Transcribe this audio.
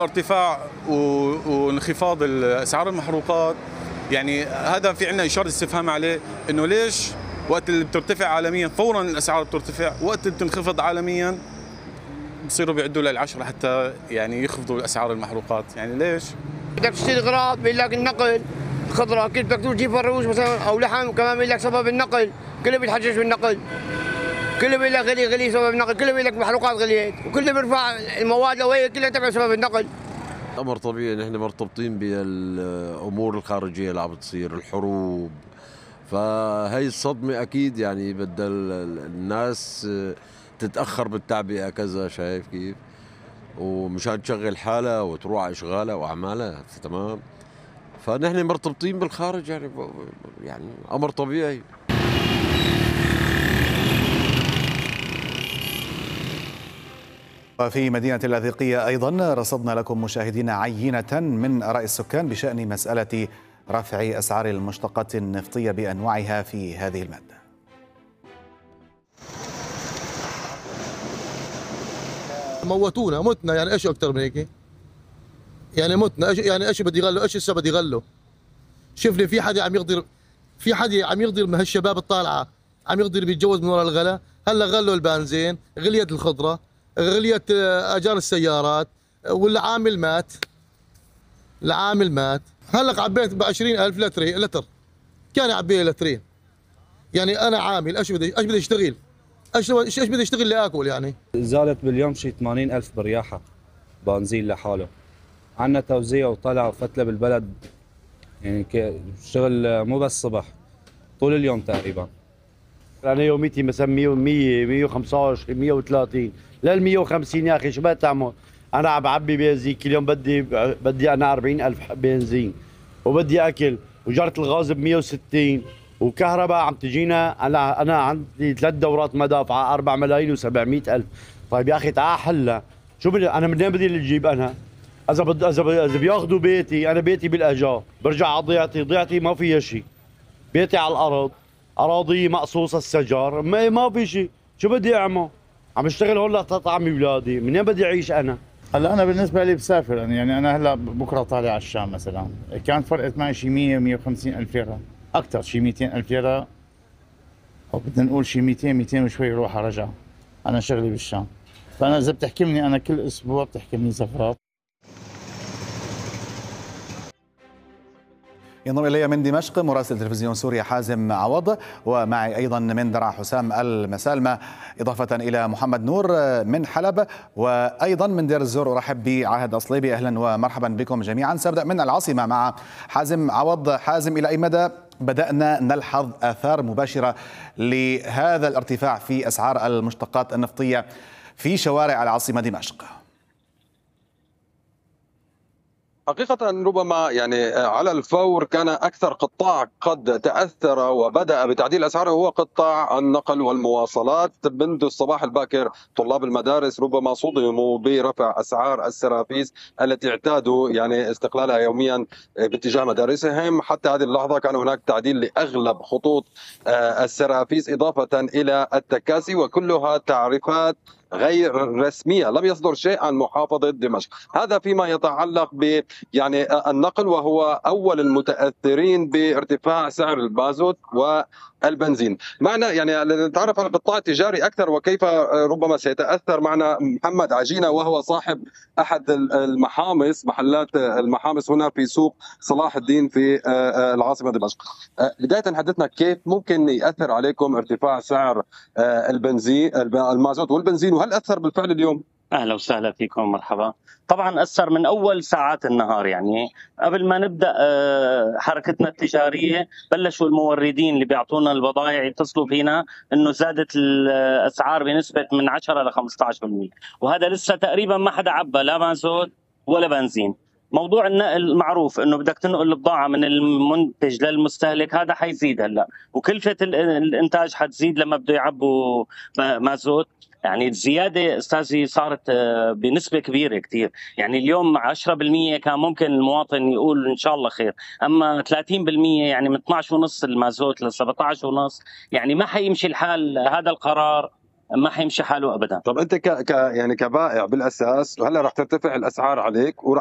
ارتفاع وانخفاض اسعار المحروقات، يعني هذا في عندنا اشاره استفهام عليه، انه ليش وقت اللي بترتفع عالميا فورا الاسعار بترتفع، وقت اللي بتنخفض عالميا بصيروا بيعدوا للعشرة حتى يعني يخفضوا اسعار المحروقات، يعني ليش؟ بدك تشتري اغراض بيقول لك النقل، خضره كيف بدك تجيب فروج مثلا او لحم كمان بيقول لك سبب النقل، كله بيتحجج بالنقل، كله بيقول لك غلي غلي سبب النقل، كله بيقول لك محروقات غليت، وكله بيرفع المواد لوين كلها تبع سبب النقل. امر طبيعي، نحن مرتبطين بالامور الخارجيه اللي عم بتصير، الحروب، فهي الصدمه اكيد يعني بدها الناس تتاخر بالتعبئه كذا، شايف كيف؟ ومشان تشغل حالها وتروح على اشغالها واعمالها، تمام؟ فنحن مرتبطين بالخارج، يعني امر طبيعي. وفي مدينة اللاذقية أيضا رصدنا لكم مشاهدينا عينة من آراء السكان بشأن مسألة رفع أسعار المشتقات النفطية بأنواعها في هذه المادة. موتونا، متنا، يعني ايش اكثر من هيك؟ يعني متنا، ايش يعني ايش بدي يغلوا؟ ايش هسه بدي يغلوا؟ شوفني في حدا عم يغدر من هالشباب الطالعه، عم يغدر بيتجوز من وراء الغلا. هلا غلوا البنزين، غليت الخضره، غليت اجار السيارات، والعامل مات. العامل مات. هلا عبيت ب 20,000 لتر، كان يعبي لترين. يعني انا عامل ايش بدي اشتغل؟ ايش بدي اشتغل لاكل يعني؟ زادت باليوم شي 80,000 برياحه بنزين لحاله. عندنا توزيع وطلع وفتله بالبلد، يعني شغل مو بس صبح، طول اليوم تقريبا. انا يوميتي مثلا 100 125 130 لل 150 يا اخي، شو بدك تعمل؟ انا عم بعبي بنزين كل يوم، بدي انا 40,000 بنزين، وبدي اكل، وجرة الغاز ب 160، وكهرباء عم تجينا. انا عندي 3 دورات مدافعه 4 ملايين و700,000. طيب يا اخي تعال حلها، شو بدي انا منين بدي اجيب انا؟ اذا بياخذوا بيتي، انا بيتي بالاجار، برجع على ضيعتي ما فيها شيء. بيتي على الارض، اراضي مقصوصه السجار، ما في شيء، شو بدي اعمل؟ عم اشتغل هون لتطعمي اولادي، منين بدي اعيش انا؟ هلا انا بالنسبه لي بسافر، يعني انا هلا بكره طالع على الشام مثلا، كانت فرقت معي شي 100 150 الف ليره، اكثر شي 200 الف ليره، او بدنا نقول شي 200 وشوي روح رجع. انا شغلي بالشام، فانا اذا بتحكمني انا كل اسبوع بتحكمني سفرات. ينضم إلي من دمشق مراسل تلفزيون سوريا حازم عوض، ومعي أيضا من درعا حسام المسالمة، إضافة إلى محمد نور من حلب، وأيضا من دير الزور أرحب بعاهد أصليبي. أهلا ومرحبا بكم جميعا. سأبدأ من العاصمة مع حازم عوض. حازم، إلى أي مدى بدأنا نلحظ آثار مباشرة لهذا الارتفاع في أسعار المشتقات النفطية في شوارع العاصمة دمشق؟ حقيقة ربما يعني على الفور كان أكثر قطاع قد تأثر وبدأ بتعديل أسعاره هو قطاع النقل والمواصلات. منذ الصباح الباكر طلاب المدارس ربما صدموا برفع أسعار السرافيس التي اعتادوا يعني استقلالها يوميا باتجاه مدارسهم. حتى هذه اللحظة كان هناك تعديل لأغلب خطوط السرافيس إضافة إلى التكاسي، وكلها تعريفات غير رسمية، لم يصدر شيء عن محافظة دمشق. هذا فيما يتعلق ب يعني النقل، وهو أول المتأثرين بارتفاع سعر المازوت والبنزين. معنا يعني نتعرف على القطاع التجاري أكثر وكيف ربما سيتأثر. معنا محمد عجينة وهو صاحب أحد المحامص، محلات المحامص هنا في سوق صلاح الدين في العاصمة دمشق. بداية حدثنا كيف ممكن يأثر عليكم ارتفاع سعر البنزين المازوت والبنزين، وهل أثر بالفعل اليوم؟ أهلا وسهلا فيكم، مرحبا. طبعا أثر من أول ساعات النهار، يعني قبل ما نبدأ حركتنا التجارية بلشوا الموردين اللي بيعطونا البضائع يتصلوا فينا إنه زادت الأسعار بنسبة من 10 ل 15%، وهذا لسه تقريبا ما حدا عبى لا مازوت ولا بنزين. موضوع النقل معروف انه بدك تنقل البضاعه من المنتج للمستهلك، هذا حيزيد هلا، وكلفه الانتاج حتزيد لما بده يعبوا مازوت. يعني الزياده استاذي صارت بنسبه كبيره كثير، يعني اليوم 10% كان ممكن المواطن يقول ان شاء الله خير، اما 30% يعني من 12.5 المازوت ل 17.5، يعني ما حيمشي الحال. هذا القرار ما حيمشي حاله ابدا. طب انت يعني كبائع بالاساس هلا رح ترتفع الاسعار عليك